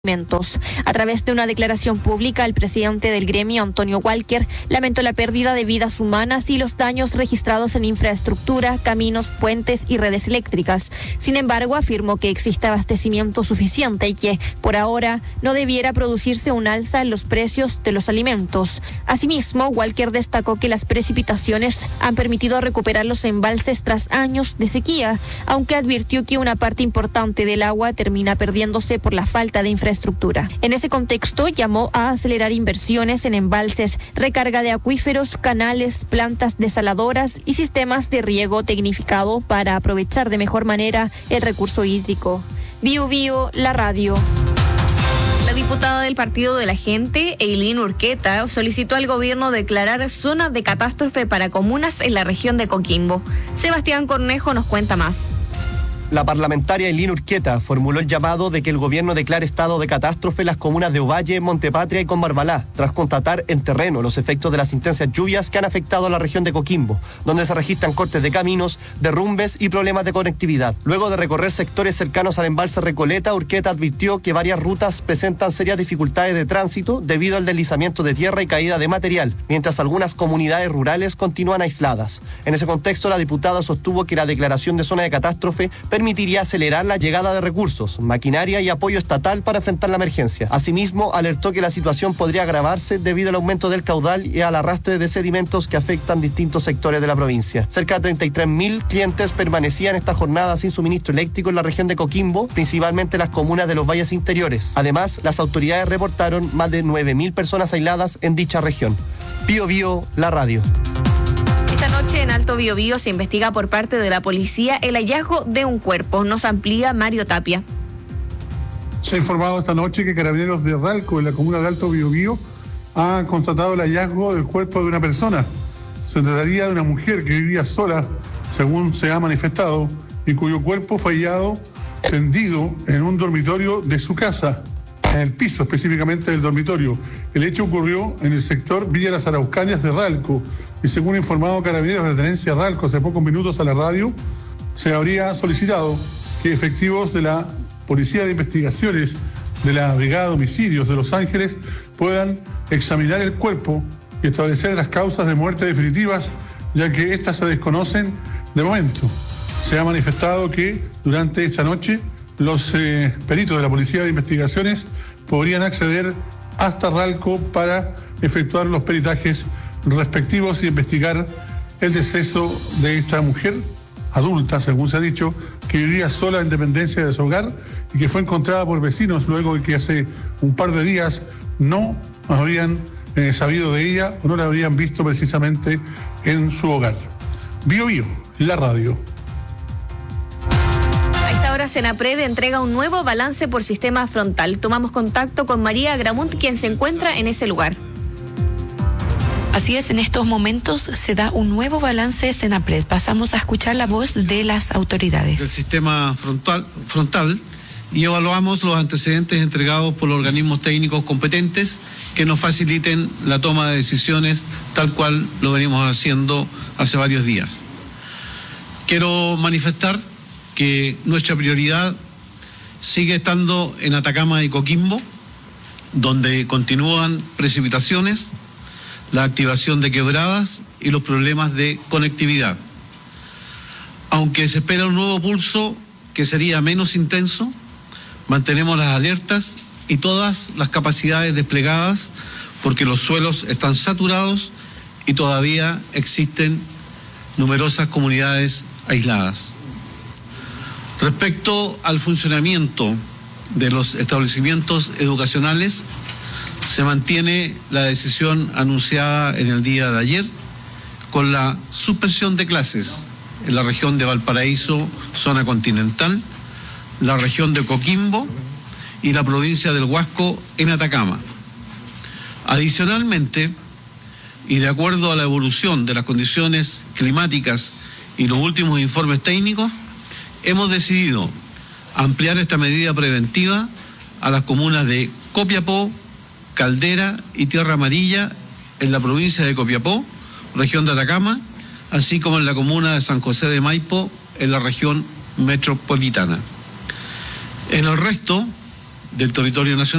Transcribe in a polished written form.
A través de una declaración pública, el presidente del gremio, Antonio Walker, lamentó la pérdida de vidas humanas y los daños registrados en infraestructura, caminos, puentes y redes eléctricas. Sin embargo, afirmó que existe abastecimiento suficiente y que, por ahora, no debiera producirse un alza en los precios de los alimentos. Asimismo, Walker destacó que las precipitaciones han permitido recuperar los embalses tras años de sequía, aunque advirtió que una parte importante del agua termina perdiéndose por la falta de infraestructura. En ese contexto, llamó a acelerar inversiones en embalses, recarga de acuíferos, canales, plantas desaladoras y sistemas de riego tecnificado para aprovechar de mejor manera el recurso hídrico. Bio Bio, la radio. La diputada del Partido de la Gente, Eileen Urqueta, solicitó al gobierno declarar zona de catástrofe para comunas en la región de Coquimbo. Sebastián Cornejo nos cuenta más. La parlamentaria Eileen Urqueta formuló el llamado de que el gobierno declare estado de catástrofe en las comunas de Ovalle, Montepatria y Combarbalá, tras constatar en terreno los efectos de las intensas lluvias que han afectado a la región de Coquimbo, donde se registran cortes de caminos, derrumbes y problemas de conectividad. Luego de recorrer sectores cercanos al embalse Recoleta, Urqueta advirtió que varias rutas presentan serias dificultades de tránsito debido al deslizamiento de tierra y caída de material, mientras algunas comunidades rurales continúan aisladas. En ese contexto, la diputada sostuvo que la declaración de zona de catástrofe permitiría acelerar la llegada de recursos, maquinaria y apoyo estatal para enfrentar la emergencia. Asimismo, alertó que la situación podría agravarse debido al aumento del caudal y al arrastre de sedimentos que afectan distintos sectores de la provincia. Cerca de 33.000 clientes permanecían esta jornada sin suministro eléctrico en la región de Coquimbo, principalmente las comunas de los valles interiores. Además, las autoridades reportaron más de 9.000 personas aisladas en dicha región. Bio Bio, la radio. Esta noche en Alto Biobío se investiga por parte de la policía el hallazgo de un cuerpo. Nos amplía Mario Tapia. Se ha informado esta noche que Carabineros de Ralco, en la comuna de Alto Biobío, ha constatado el hallazgo del cuerpo de una persona. Se trataría de una mujer que vivía sola, según se ha manifestado, y cuyo cuerpo fue hallado tendido en un dormitorio de su casa, en el piso específicamente del dormitorio. El hecho ocurrió en el sector Villa Las Araucanias de Ralco y según ha informado Carabineros de Tenencia Ralco hace pocos minutos a la radio, se habría solicitado que efectivos de la Policía de Investigaciones de la Brigada de Homicidios de Los Ángeles puedan examinar el cuerpo y establecer las causas de muerte definitivas, ya que éstas se desconocen de momento. Se ha manifestado que durante esta noche los peritos de la Policía de Investigaciones podrían acceder hasta Ralco para efectuar los peritajes respectivos y investigar el deceso de esta mujer adulta, según se ha dicho, que vivía sola en dependencia de su hogar y que fue encontrada por vecinos luego de que hace un par de días no habrían sabido de ella o no la habrían visto precisamente en su hogar. Bio Bio, la radio. Ahora Senapred entrega un nuevo balance por sistema frontal. Tomamos contacto con María Gramunt, quien se encuentra en ese lugar. Así es, en estos momentos se da un nuevo balance Senapred. Pasamos a escuchar la voz de las autoridades. Del sistema frontal y evaluamos los antecedentes entregados por los organismos técnicos competentes que nos faciliten la toma de decisiones tal cual lo venimos haciendo hace varios días. Quiero manifestar que nuestra prioridad sigue estando en Atacama y Coquimbo, donde continúan precipitaciones, la activación de quebradas y los problemas de conectividad. Aunque se espera un nuevo pulso que sería menos intenso, mantenemos las alertas y todas las capacidades desplegadas porque los suelos están saturados y todavía existen numerosas comunidades aisladas. Respecto al funcionamiento de los establecimientos educacionales, se mantiene la decisión anunciada en el día de ayer con la suspensión de clases en la región de Valparaíso, zona continental, la región de Coquimbo y la provincia del Huasco en Atacama. Adicionalmente, y de acuerdo a la evolución de las condiciones climáticas y los últimos informes técnicos, hemos decidido ampliar esta medida preventiva a las comunas de Copiapó, Caldera y Tierra Amarilla en la provincia de Copiapó, región de Atacama, así como en la comuna de San José de Maipo, en la región metropolitana. En el resto del territorio nacional.